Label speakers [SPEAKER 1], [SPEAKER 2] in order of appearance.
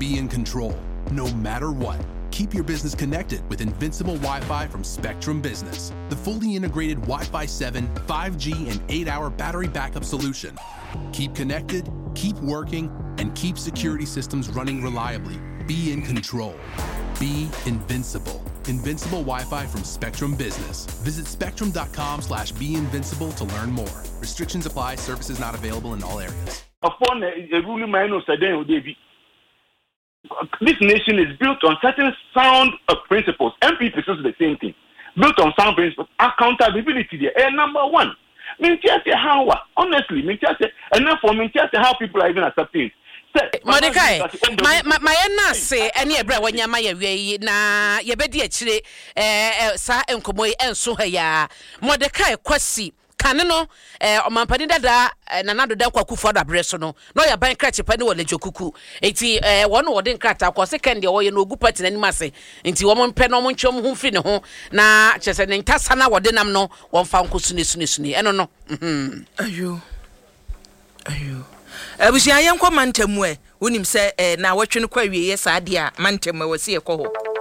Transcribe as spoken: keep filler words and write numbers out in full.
[SPEAKER 1] be in control, no matter what. Keep your business connected with Invincible Wi-Fi from Spectrum Business, the fully integrated Wi-Fi seven, five G, and eight hour battery backup solution. Keep connected, keep working, and keep security systems running reliably. Be in control. Be invincible. Invincible Wi-Fi from Spectrum Business. Visit spectrum.com slash be invincible to learn more. Restrictions apply. Services not available in all areas.
[SPEAKER 2] Upon a ruling man of Saden, this nation is built on certain sound uh, principles. M P is the same thing. Built on sound principles. Accountability there. And number one, how honestly, enough for me how people are even accepting.
[SPEAKER 3] Mordecai, my my my na say any ebra wanya ma ya wi na ye bedi akire eh sa enkomo enso ha ya Mordecai kwasi kane no eh omampani dada nanado dan kwakufu adabre so no no ya ban krache pani wo lejokuku enti eh wono wode nkrata kwa second de wo ye no ogu party na nimase enti wo mpe no mo nchom hu mfi ne ho na chese ne ntasa na wode nam no wo mfa nkosu ne sune sune eno no mhm
[SPEAKER 4] ayo ayo abusia yenkwa mantamu e wonim se na wotwe no kwa wiye sa de a mantamu wasi e kɔ ho